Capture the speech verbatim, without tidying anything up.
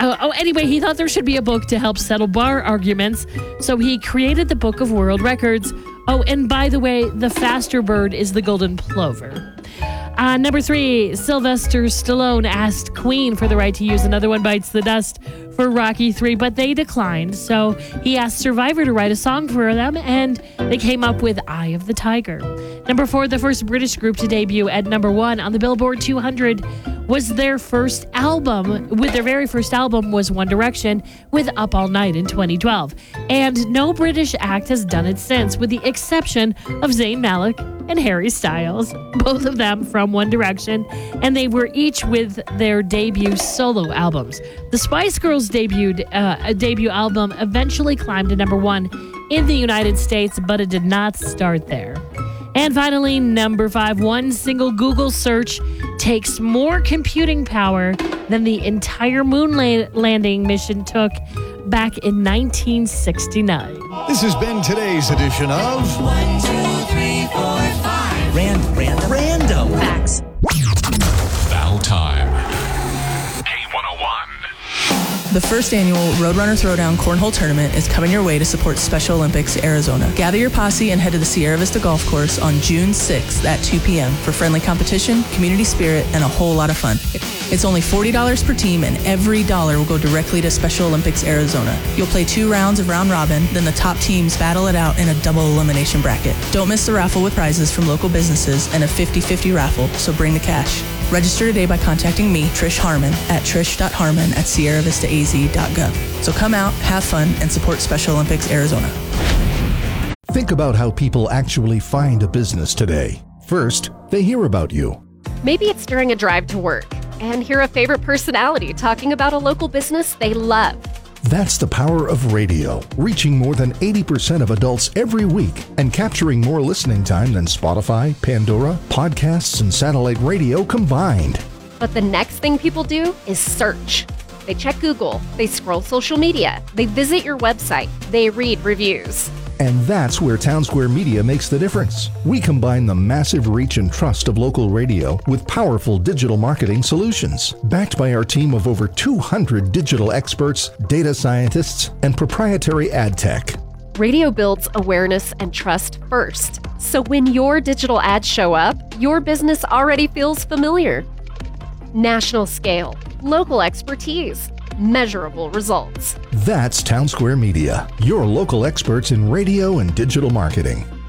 Oh, oh, anyway, he thought there should be a book to help settle bar arguments, so he created the Book of World Records. Oh, and by the way, the faster bird is the golden plover. Uh, number three, Sylvester Stallone asked Queen for the right to use Another One Bites the Dust for Rocky three, but they declined. So he asked Survivor to write a song for them, and they came up with Eye of the Tiger. Number four, the first British group to debut at number one on the Billboard two hundred was their first album. With their very first album was One Direction with Up All Night in twenty twelve. And no British act has done it since, with the exception of Zayn Malik and Harry Styles, both of them from One Direction, and they were each with their debut solo albums. The Spice Girls debuted uh, a debut album eventually climbed to number one in the United States, but it did not start there. And finally, number five, one single Google search takes more computing power than the entire moon la- landing mission took back in nineteen sixty-nine. This has been today's edition of One, two, three, four, five. Random. Random. Random. Facts. Foul time. K one oh one. The first annual Roadrunner Throwdown Cornhole Tournament is coming your way to support Special Olympics Arizona. Gather your posse and head to the Sierra Vista Golf Course on June sixth at two p.m. for friendly competition, community spirit, and a whole lot of fun. It's only forty dollars per team, and every dollar will go directly to Special Olympics Arizona. You'll play two rounds of round robin, then the top teams battle it out in a double elimination bracket. Don't miss the raffle with prizes from local businesses and a fifty-fifty raffle, so bring the cash. Register today by contacting me, Trish Harmon, at trish dot harmon at sierra vista a z dot gov. So come out, have fun, and support Special Olympics Arizona. Think about how people actually find a business today. First, they hear about you. Maybe it's during a drive to work and hear a favorite personality talking about a local business they love. That's the power of radio, reaching more than eighty percent of adults every week and capturing more listening time than Spotify, Pandora, podcasts, and satellite radio combined. But the next thing people do is search. They check Google, they scroll social media, they visit your website, they read reviews. And that's where Townsquare Media makes the difference. We combine the massive reach and trust of local radio with powerful digital marketing solutions, backed by our team of over two hundred digital experts, data scientists, and proprietary ad tech. Radio builds awareness and trust first. So when your digital ads show up, your business already feels familiar. National scale, local expertise, measurable results. That's Townsquare Media, your local experts in radio and digital marketing.